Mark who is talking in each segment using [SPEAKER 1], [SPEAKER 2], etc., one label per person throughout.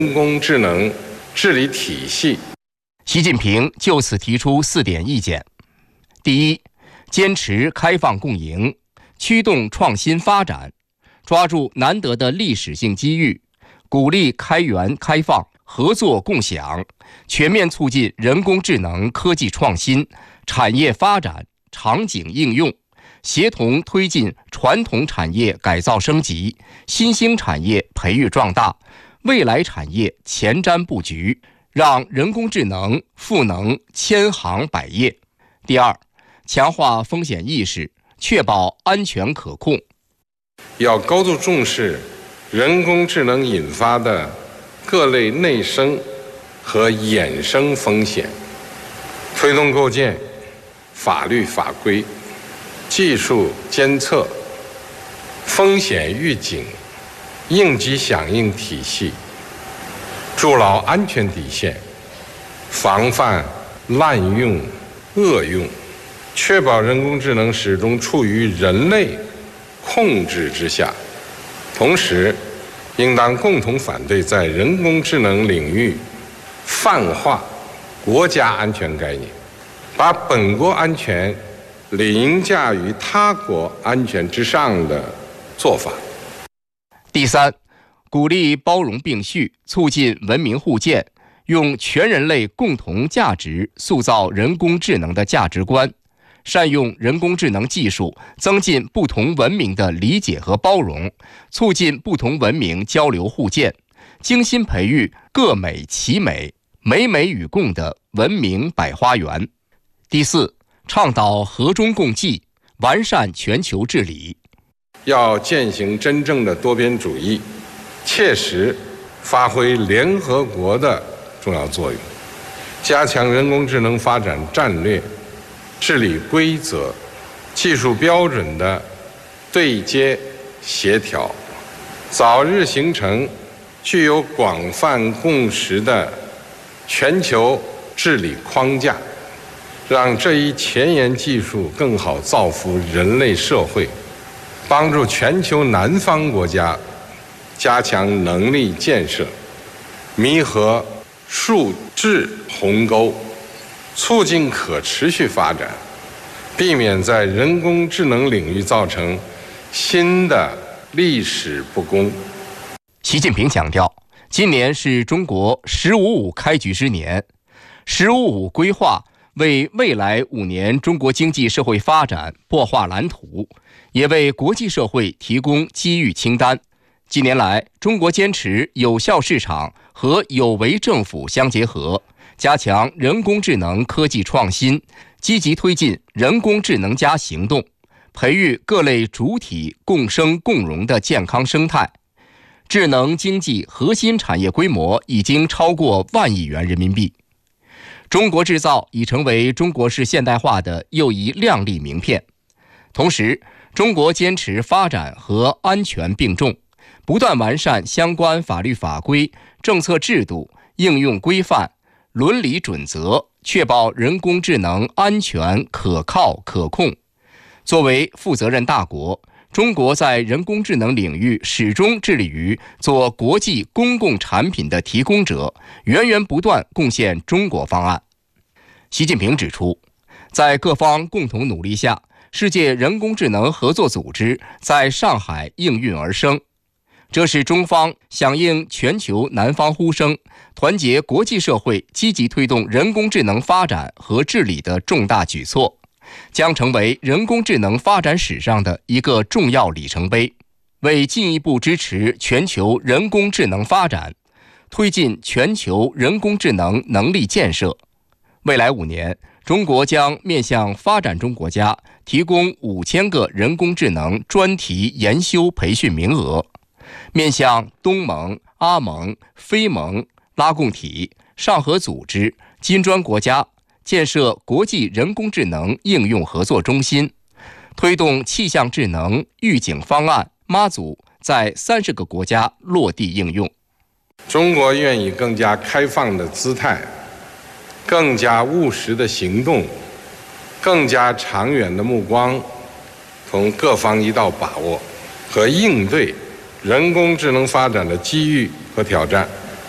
[SPEAKER 1] 人工智能治理体系。
[SPEAKER 2] 习近平就此提出4点意见：第一，坚持开放共赢，驱动创新发展，抓住难得的历史性机遇，鼓励开源开放、合作共享，全面促进人工智能科技创新、产业发展、场景应用，协同推进传统产业改造升级、新兴产业培育壮大、未来产业前瞻布局，让人工智能赋能千行百业。第二，强化风险意识，确保安全可控。
[SPEAKER 1] 要高度重视人工智能引发的各类内生和衍生风险，推动构建法律法规、技术监测、风险预警、应急响应体系，筑牢安全底线，防范滥用恶用，确保人工智能始终处于人类控制之下。同时，应当共同反对在人工智能领域泛化国家安全概念，把本国安全凌驾于他国安全之上的做法。
[SPEAKER 2] 第三，鼓励包容并蓄，促进文明互鉴，用全人类共同价值塑造人工智能的价值观，善用人工智能技术，增进不同文明的理解和包容，促进不同文明交流互鉴，精心培育各美其美、美美与共的文明百花园。第四，倡导和衷共济，完善全球治理。
[SPEAKER 1] 要践行真正的多边主义，切实发挥联合国的重要作用，加强人工智能发展战略、治理规则、技术标准的对接协调，早日形成具有广泛共识的全球治理框架，让这一前沿技术更好造福人类社会，帮助全球南方国家加强能力建设，弥合数质鸿沟，促进可持续发展，避免在人工智能领域造成新的历史不公。
[SPEAKER 2] 习近平强调，今年是中国“十五五”开局之年，“十五五”规划为未来5年中国经济社会发展擘画蓝图，也为国际社会提供机遇清单。近年来，中国坚持有效市场和有为政府相结合，加强人工智能科技创新，积极推进人工智能+行动，培育各类主体共生共荣的健康生态。智能经济核心产业规模已经超过1万亿元人民币。中国制造已成为中国式现代化的又一亮丽名片。同时，中国坚持发展和安全并重，不断完善相关法律法规、政策制度、应用规范、伦理准则，确保人工智能安全、可靠、可控。作为负责任大国，中国在人工智能领域始终致力于做国际公共产品的提供者，源源不断贡献中国方案。习近平指出，在各方共同努力下，世界人工智能合作组织在上海应运而生，这是中方响应全球南方呼声，团结国际社会积极推动人工智能发展和治理的重大举措，将成为人工智能发展史上的一个重要里程碑，为进一步支持全球人工智能发展，推进全球人工智能能力建设。未来5年，中国将面向发展中国家提供5000个人工智能专题研修培训名额，面向东盟、阿盟、非盟、拉共体、上合组织、金砖国家建设国际人工智能应用合作中心，推动气象智能预警方案妈祖在30个国家落地应用。
[SPEAKER 1] 中国愿以更加开放的姿态，更加务实的行动，更加长远的目光，同各方一道把握和应对人工智能发展的机遇和挑战，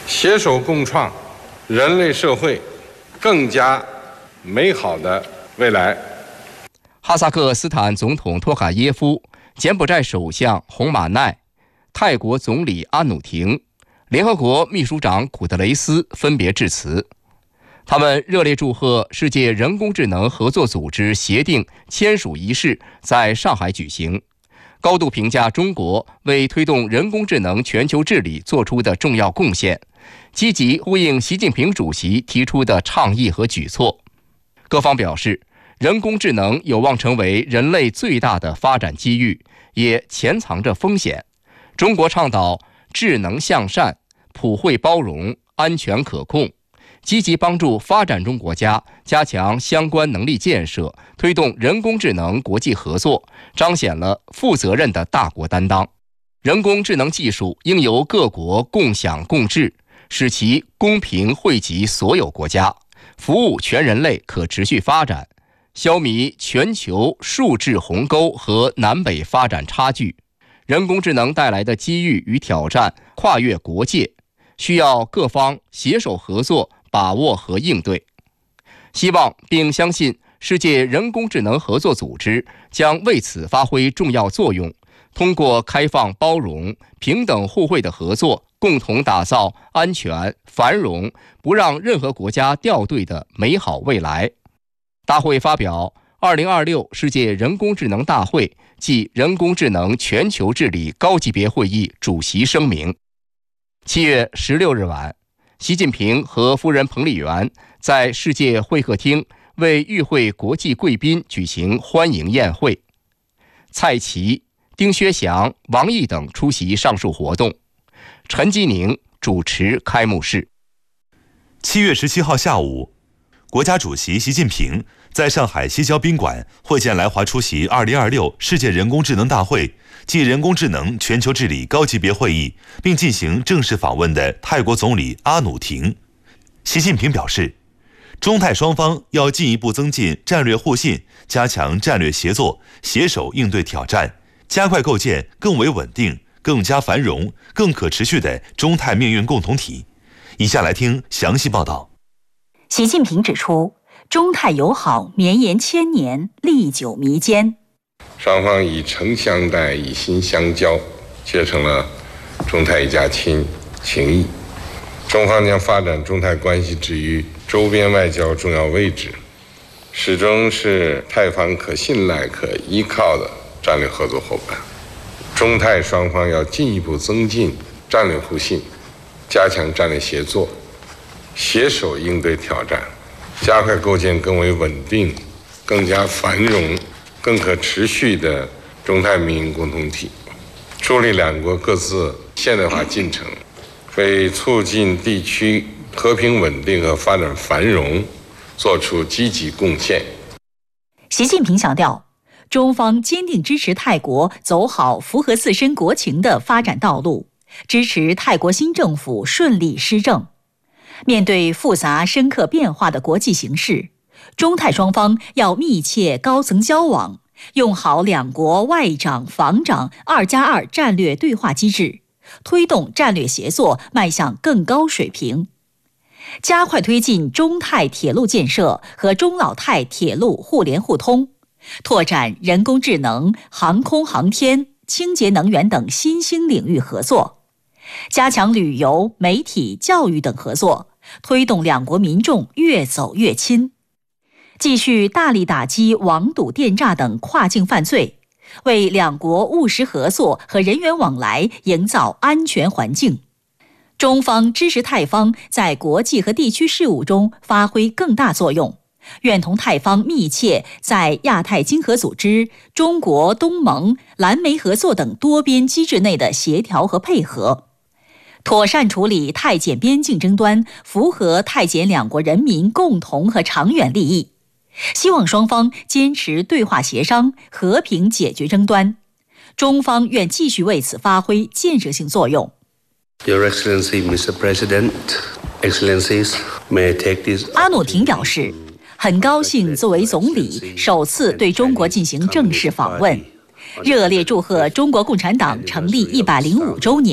[SPEAKER 1] 携手共创人类社会更加美好的未来。
[SPEAKER 2] 哈萨克斯坦总统托卡耶夫、柬埔寨首相洪马奈、泰国总理阿努廷、联合国秘书长古特雷斯分别致辞。他们热烈祝贺世界人工智能合作组织协定签署仪式在上海举行，高度评价中国为推动人工智能全球治理做出的重要贡献，积极呼应习近平主席提出的倡议和举措。各方表示，人工智能有望成为人类最大的发展机遇，也潜藏着风险。中国倡导智能向善、普惠包容、安全可控，积极帮助发展中国家加强相关能力建设，推动人工智能国际合作，彰显了负责任的大国担当。人工智能技术应由各国共享共治，使其公平惠及所有国家，服务全人类可持续发展，消弭全球数字鸿沟和南北发展差距。人工智能带来的机遇与挑战跨越国界，需要各方携手合作，把握和应对。希望并相信世界人工智能合作组织将为此发挥重要作用，通过开放包容、平等互惠的合作，共同打造安全、繁荣、不让任何国家掉队的美好未来。大会发表2026世界人工智能大会暨人工智能全球治理高级别会议主席声明。7月16日晚，习近平和夫人彭丽媛在世界会客厅为与会国际贵宾举行欢迎宴会。蔡奇、丁薛祥、王毅等出席上述活动，陈吉宁主持开幕式。
[SPEAKER 3] 7月17号下午，国家主席习近平在上海西郊宾馆会见来华出席2026世界人工智能大会暨人工智能全球治理高级别会议，并进行正式访问的泰国总理阿努廷。习近平表示，中泰双方要进一步增进战略互信，加强战略协作，携手应对挑战，加快构建更为稳定、更加繁荣、更可持续的中泰命运共同体。以下来听详细报道。
[SPEAKER 4] 习近平指出，中泰友好绵延千年，历久弥坚。
[SPEAKER 1] 双方以诚相待，以心相交，结成了中泰一家亲情谊。中方将发展中泰关系置于周边外交重要位置，始终是泰方可信赖、可依靠的战略合作伙伴。中泰双方要进一步增进战略互信，加强战略协作，携手应对挑战，加快构建更为稳定、更加繁荣、更可持续的中泰命运共同体，助力两国各自现代化进程，为促进地区和平稳定和发展繁荣做出积极贡献。
[SPEAKER 4] 习近平强调，中方坚定支持泰国走好符合自身国情的发展道路，支持泰国新政府顺利施政。面对复杂深刻变化的国际形势，中泰双方要密切高层交往，用好两国外长、防长2+2战略对话机制，推动战略协作迈向更高水平，加快推进中泰铁路建设和中老泰铁路互联互通，拓展人工智能、航空航天、清洁能源等新兴领域合作，加强旅游、媒体、教育等合作，推动两国民众越走越亲。继续大力打击网赌电诈等跨境犯罪，为两国务实合作和人员往来营造安全环境。中方支持泰方在国际和地区事务中发挥更大作用，愿同泰方密切在亚太经合组织、中国、东盟、蓝莓合作等多边机制内的协调和配合，妥善处理泰柬边境争端，符合泰柬两国人民共同和长远利益。希望双方坚持对话协商，和平解决争端。中方愿继续为此发挥建设性作用。
[SPEAKER 5] Your Excellency, Mr. President, Excellencies, may I take this...
[SPEAKER 4] 阿努廷表示，很高兴作为总理首次对中国进行正式访问，热烈祝贺中国共产党成立105周年。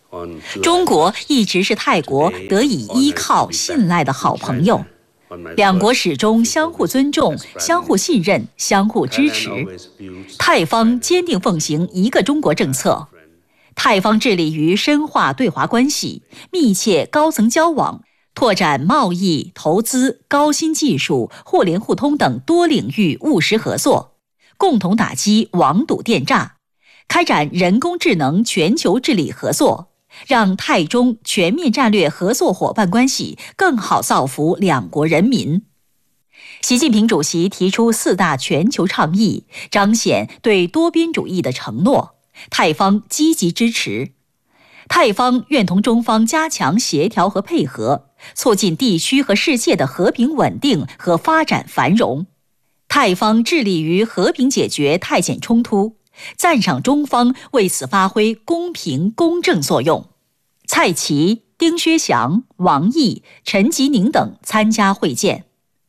[SPEAKER 4] 中国一直是泰国得以依靠、信赖的好朋友，两国始终相互尊重、相互信任、相互支持。泰方坚定奉行一个中国政策，泰方致力于深化对华关系，密切高层交往，拓展贸易、投资、高新技术、互联互通等多领域务实合作，共同打击网赌电诈，开展人工智能全球治理合作，让泰中全面战略合作伙伴关系更好造福两国人民。习近平主席提出4大全球倡议，彰显对多边主义的承诺，泰方积极支持。泰方愿同中方加强协调和配合，促进地区和世界的和平稳定和发展繁荣。泰方致力于和平解决泰柬冲突，赞赏中方为此发挥公平公正作用。蔡奇、丁薛祥、王毅、陈吉宁等参加会见。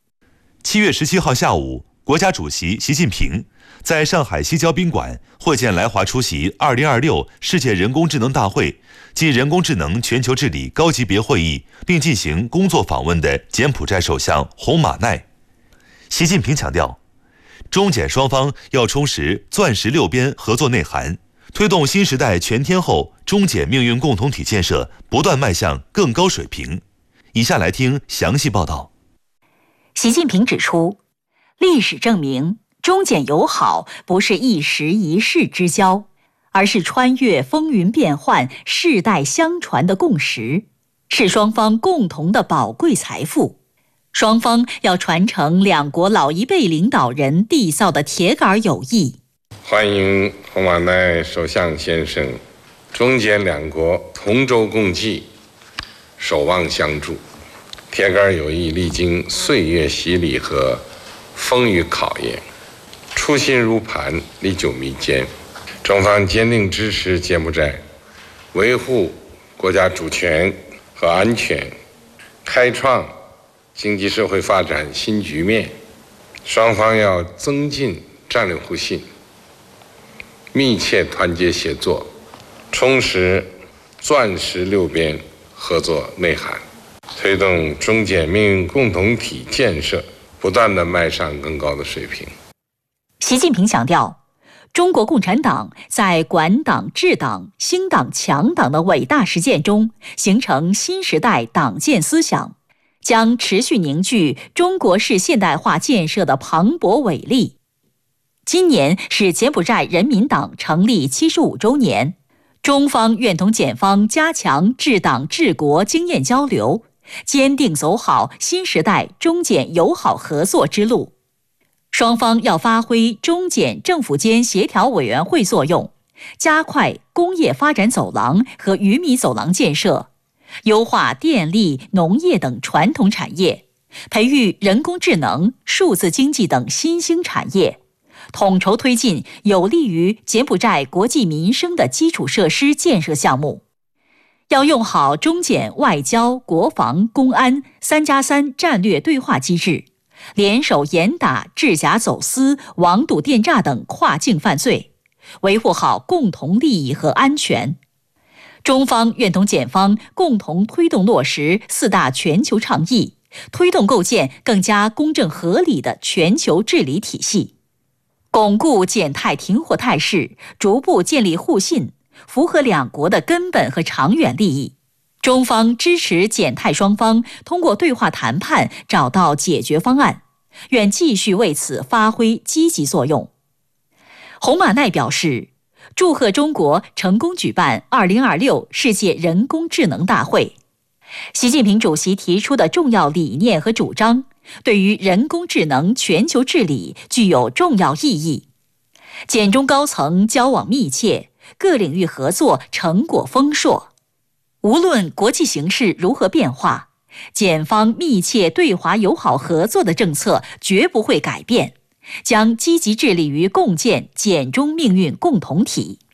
[SPEAKER 3] 7月17号下午，国家主席习近平在上海西郊宾馆会见来华出席2026世界人工智能大会暨人工智能全球治理高级别会议，并进行工作访问的柬埔寨首相洪马奈。习近平强调，中柬双方要充实钻石6边合作内涵，推动新时代全天候中柬命运共同体建设不断迈向更高水平。以下来听详细报道。
[SPEAKER 4] 习近平指出，历史证明，中柬友好不是一时一世之交，而是穿越风云变幻、世代相传的共识，是双方共同的宝贵财富。双方要传承两国老一辈领导人缔造的铁杆友谊。
[SPEAKER 1] 欢迎洪马奈首相先生，中柬两国同舟共济，守望相助。铁杆友谊历经岁月洗礼和风雨考验，初心如磐，历久弥坚。中方坚定支持柬埔寨维护国家主权和安全，开创经济社会发展新局面。双方要增进战略互信，密切团结协作，充实钻石6边合作内涵，推动中柬命运共同体建设不断地迈上更高的水平。
[SPEAKER 4] 习近平强调，中国共产党在管党治党、兴党强党的伟大实践中，形成新时代党建思想，将持续凝聚中国式现代化建设的磅礴伟力。今年是柬埔寨人民党成立75周年，中方愿同柬方加强治党治国经验交流，坚定走好新时代中柬友好合作之路。双方要发挥中柬政府间协调委员会作用，加快工业发展走廊和鱼米走廊建设，优化电力、农业等传统产业，培育人工智能、数字经济等新兴产业，统筹推进有利于柬埔寨国计民生的基础设施建设项目。要用好中柬外交、国防、公安3+3战略对话机制，联手严打制假走私、网赌电诈等跨境犯罪，维护好共同利益和安全。中方愿同柬方共同推动落实4大全球倡议，推动构建更加公正合理的全球治理体系，巩固柬泰停火态势，逐步建立互信，符合两国的根本和长远利益。中方支持柬泰双方通过对话谈判找到解决方案，愿继续为此发挥积极作用。洪马奈表示，祝贺中国成功举办2026世界人工智能大会。习近平主席提出的重要理念和主张，对于人工智能全球治理具有重要意义。柬中高层交往密切，各领域合作成果丰硕。无论国际形势如何变化，柬方密切对华友好合作的政策绝不会改变，将积极致力于共建柬中命运共同体。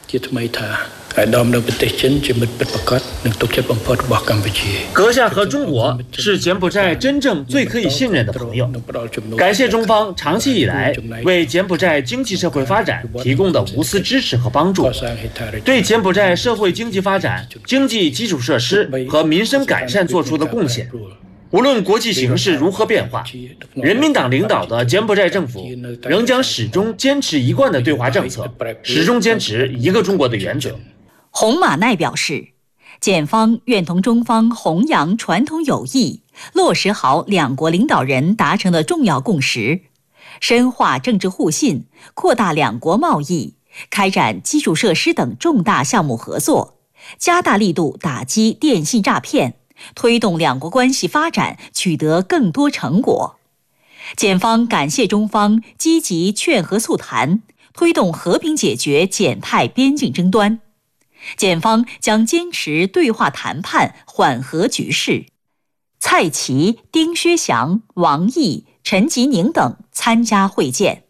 [SPEAKER 6] 阁下和中国是柬埔寨真正最可以信任的朋友。感谢中方长期以来为柬埔寨经济社会发展提供的无私支持和帮助，对柬埔寨社会经济发展、经济基础设施和民生改善做出的贡献。无论国际形势如何变化，人民党领导的柬埔寨政府仍将始终坚持一贯的对华政策，始终坚持一个中国的原则。
[SPEAKER 4] 洪马奈表示，检方愿同中方弘扬传统友谊，落实好两国领导人达成的重要共识，深化政治互信，扩大两国贸易，开展基础设施等重大项目合作，加大力度打击电信诈骗，推动两国关系发展取得更多成果。检方感谢中方积极劝和促谈，推动和平解决柬泰边境争端。检方将坚持对话谈判，缓和局势。蔡奇、丁薛祥、王毅、陈吉宁等参加会见。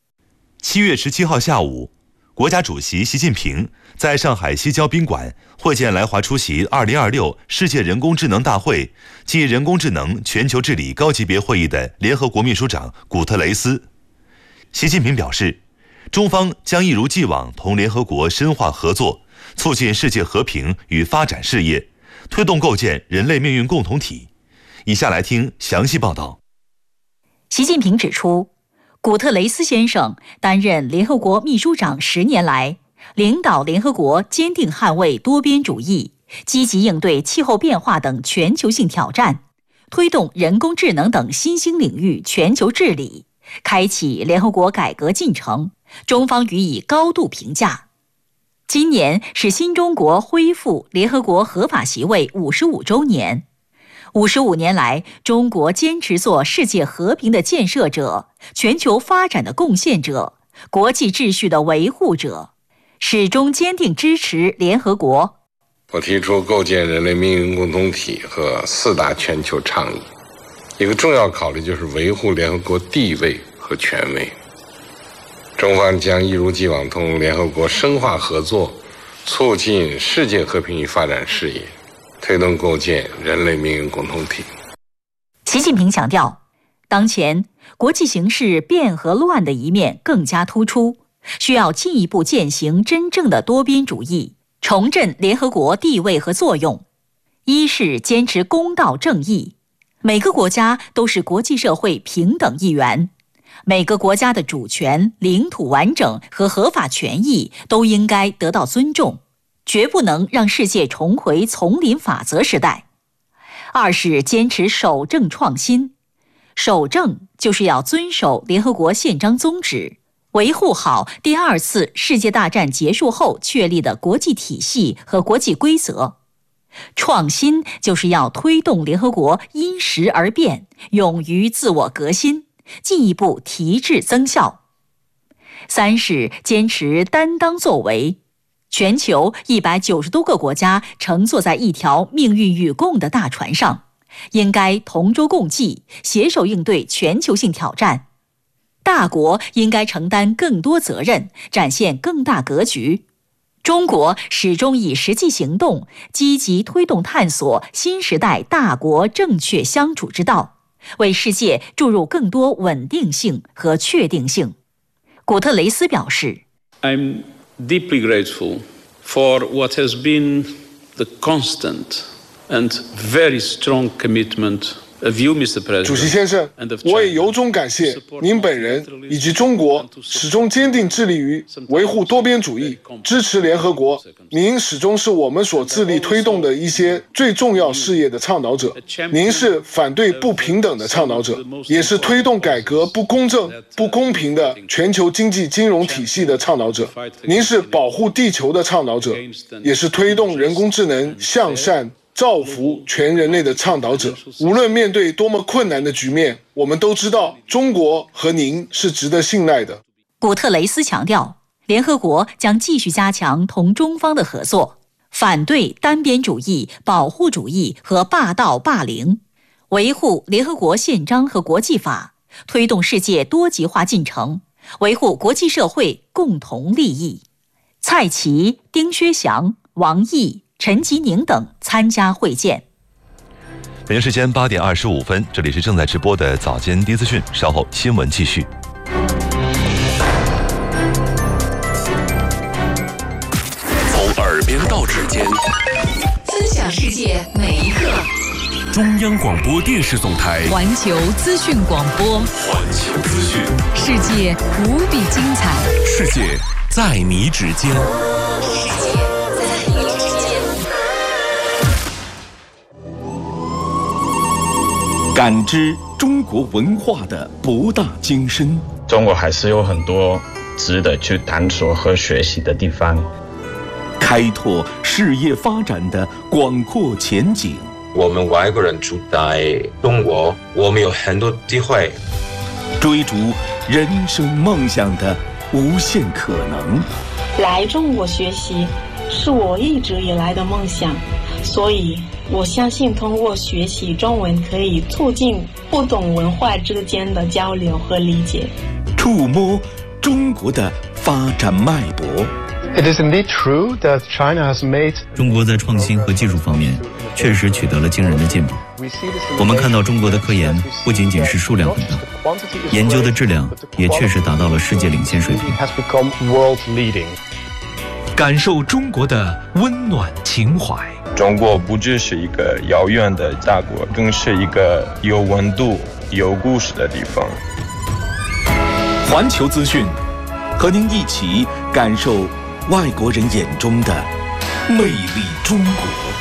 [SPEAKER 3] 7月17号下午，国家主席习近平在上海西郊宾馆会见来华出席2026世界人工智能大会暨人工智能全球治理高级别会议的联合国秘书长古特雷斯。习近平表示，中方将一如既往同联合国深化合作，促进世界和平与发展事业，推动构建人类命运共同体。以下来听详细报道。
[SPEAKER 4] 习近平指出，古特雷斯先生担任联合国秘书长10年来，领导联合国坚定捍卫多边主义，积极应对气候变化等全球性挑战，推动人工智能等新兴领域全球治理，开启联合国改革进程，中方予以高度评价。今年是新中国恢复联合国合法席位55周年。55年来，中国坚持做世界和平的建设者、全球发展的贡献者、国际秩序的维护者，始终坚定支持联合国。
[SPEAKER 1] 我提出构建人类命运共同体和4大全球倡议，一个重要考虑就是维护联合国地位和权威。中方将一如既往同联合国深化合作，促进世界和平与发展事业，推动构建人类命运共同体。
[SPEAKER 4] 习近平强调，当前国际形势变和乱的一面更加突出，需要进一步践行真正的多边主义，重振联合国地位和作用。一是坚持公道正义，每个国家都是国际社会平等一员，每个国家的主权、领土完整和合法权益都应该得到尊重，绝不能让世界重回丛林法则时代。二是坚持守正创新，守正就是要遵守联合国宪章宗旨，维护好第2次世界大战结束后确立的国际体系和国际规则。创新就是要推动联合国因时而变，勇于自我革新，进一步提质增效。三是坚持担当作为，全球190多个国家乘坐在一条命运与共的大船上，应该同舟共济，携手应对全球性挑战。大国应该承担更多责任，展现更大格局。中国始终以实际行动积极推动探索新时代大国正确相处之道，为世界注入更多稳定性和确定性。古特雷斯表示，
[SPEAKER 7] I'm deeply grateful for what has been the constant and very strong commitment of you, Mr. President.
[SPEAKER 8] 主席先生，我也由衷感谢您本人以及中国始终坚定致力于维护多边主义，支持联合国。您始终是我们所致力推动的一些最重要事业的倡导者。您是反对不平等的倡导者，也是推动改革不公正、不公平的全球经济金融体系的倡导者。您是保护地球的倡导者，也是推动人工智能向善造福全人类的倡导者。无论面对多么困难的局面，我们都知道中国和您是值得信赖的。
[SPEAKER 4] 古特雷斯强调，联合国将继续加强同中方的合作，反对单边主义、保护主义和霸道霸凌，维护联合国宪章和国际法，推动世界多极化进程，维护国际社会共同利益。 蔡奇、丁薛祥、王毅、陈吉宁等参加会见。
[SPEAKER 3] 北京时间8点25分，这里是正在直播的早间第一资讯，稍后新闻继续。
[SPEAKER 9] 从耳边到指尖，
[SPEAKER 10] 分享世界每一刻。
[SPEAKER 9] 中央广播电视总台
[SPEAKER 10] 环球资讯广播，
[SPEAKER 9] 环球资讯，
[SPEAKER 10] 世界无比精彩，
[SPEAKER 9] 世界在你指尖。
[SPEAKER 10] 世界在你指尖。
[SPEAKER 9] 感知中国文化的博大精深，
[SPEAKER 11] 中国还是有很多值得去探索和学习的地方，
[SPEAKER 9] 开拓事业发展的广阔前景。
[SPEAKER 12] 我们外国人住在中国，我们有很多机会，
[SPEAKER 9] 追逐人生梦想的无限可能。
[SPEAKER 13] 来中国学习是我一直以来的梦想，所以我相信通过学习中文可以促进不同文化之间的交流和理解，
[SPEAKER 9] 触摸中国的发展脉搏。
[SPEAKER 14] It is indeed true that China has made
[SPEAKER 15] 中国在创新和技术方面确实取得了惊人的进步。我们看到中国的科研不仅仅是数量很大，研究的质量也确实达到了世界领先水平。
[SPEAKER 9] 感受中国的温暖情怀。
[SPEAKER 16] 中国不只是一个遥远的大国，更是一个有温度、有故事的地方。
[SPEAKER 9] 环球资讯，和您一起感受外国人眼中的魅力中国。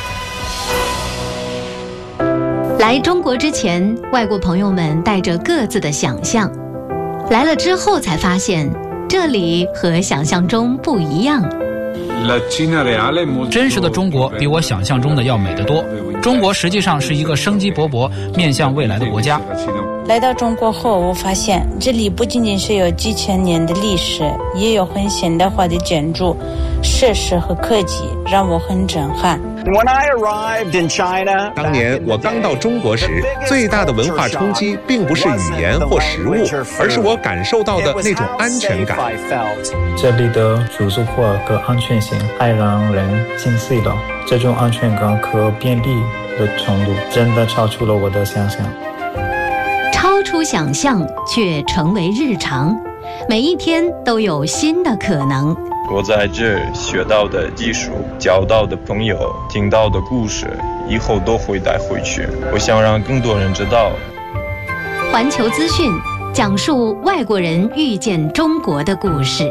[SPEAKER 17] 来中国之前，外国朋友们带着各自的想象，来了之后才发现，这里和想象中不一样。
[SPEAKER 18] 真实的中国比我想象中的要美得多。中国实际上是一个生机勃勃、面向未来的国家。
[SPEAKER 19] 来到中国后，我发现这里不仅仅是有几千年的历史，也有很现代化的建筑、设施和科技，让我很震撼。
[SPEAKER 20] 当年我刚到中国时，最大的文化冲击并不是语言或食物，而是我感受到的那种安全感。
[SPEAKER 21] 这里的住宿和安全性还让人心碎了，这种安全感和便利的程度真的超出了我的想象。
[SPEAKER 17] 超出想象却成为日常，每一天都有新的可能。
[SPEAKER 16] 我在这学到的技术、交到的朋友、听到的故事，以后都会带回去。我想让更多人知道。
[SPEAKER 17] 环球资讯讲述外国人遇见中国的故事。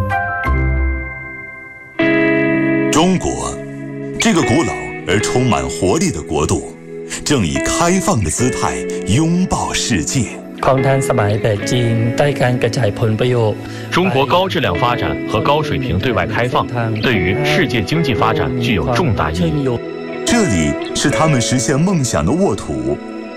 [SPEAKER 3] 中国，这个古老而充满活力的国度，正以开放的姿态拥抱世界。
[SPEAKER 22] 中国高质量发展和高水平对外开放，对于世界经济发展具有重大意义。
[SPEAKER 3] 这里是他们实现梦想的沃土。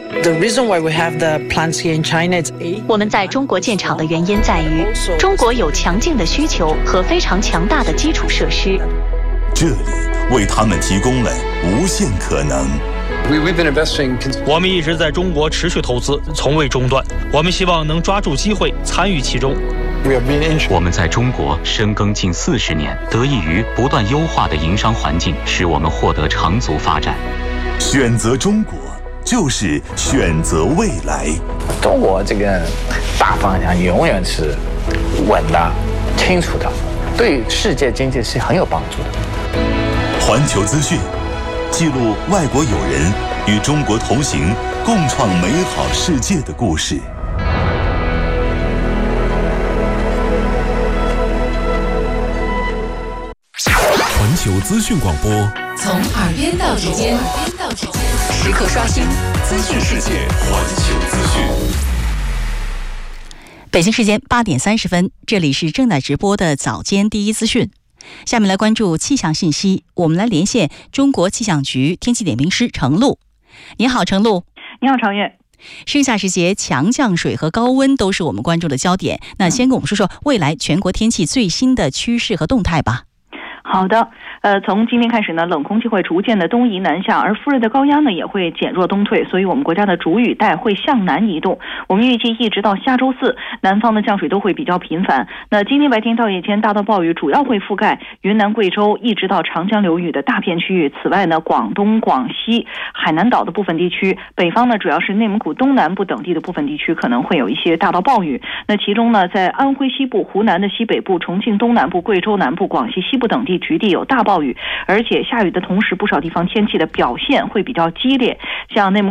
[SPEAKER 4] 我们在中国建厂的原因在于，中国有强劲的需求和非常强大的基础设施。
[SPEAKER 3] 这里为他们提供了无限可能。
[SPEAKER 22] 我们一直在中国持续投资，从未中断。我们希望能抓住机会，参与其中。
[SPEAKER 23] 我们在中国深耕近40年，得益于不断优化的营商环境，使我们获得长足发展。
[SPEAKER 3] 选择中国，就是选择未来。
[SPEAKER 24] 中国这个大方向永远是稳的、清楚的，对世界经济是很有帮助的。
[SPEAKER 3] 环球资讯记录外国友人与中国同行、共创美好世界的故事。
[SPEAKER 9] 环球资讯广播，
[SPEAKER 10] 从耳边到指尖，时刻刷新资讯世界。
[SPEAKER 9] 环球资讯。
[SPEAKER 4] 北京时间8点30分，这里是正在直播的早间第一资讯。下面来关注气象信息，我们来连线中国气象局天气点评师程璐。你好，程璐。
[SPEAKER 25] 你好，常月。
[SPEAKER 4] 盛夏时节，强降水和高温都是我们关注的焦点。那先跟我们说说未来全国天气最新的趋势和动态吧。
[SPEAKER 1] 好的，从今天开始呢，冷空气会逐渐的东移南下，而副热带高压呢也会减弱东退，所以我们国家的主雨带会向南移动。我们预计一直到下周四，南方的降水都会比较频繁。那今天白天到夜间，大到暴雨主要会覆盖云南、贵州一直到长江流域的大片区域。此外呢，广东、广西、海南岛的部分地区，北方呢主要是内蒙古东南部等地的部分地区可能会有一些大到暴雨。那其中呢，在安徽西部、湖南的西北部、重庆东南部、贵州南部、广西西部等地局地有大暴雨，而且下雨的同时，不少地方天气的表现会比较激烈，像内蒙